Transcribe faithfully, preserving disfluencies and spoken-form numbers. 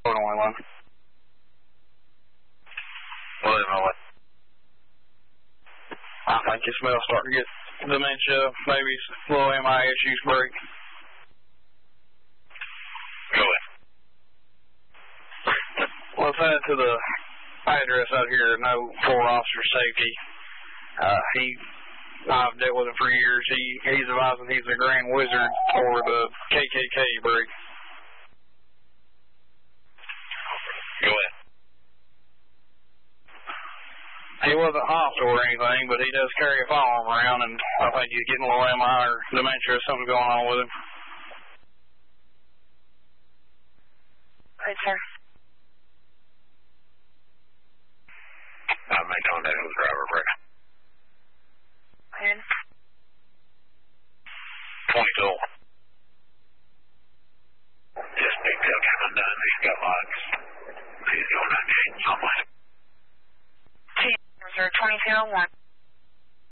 only one. Well, then, what? I think his smell's starting to get dementia, maybe little M I issues break. Go ahead. Well, send it to the address out here, no for officer safety. Uh, he, I've dealt with him for years. He, he's advising he's the grand wizard for the K K K break. Go ahead. He wasn't hostile or anything, but he does carry a firearm around, and I think he's getting a little M I or dementia or something going on with him. Good, sir. I'll make contact with the driver, Brett. Good. twenty-two. Just picked up him and done. He's got lots. He's going ninety-eight somewhere. Two, twenty-two oh one.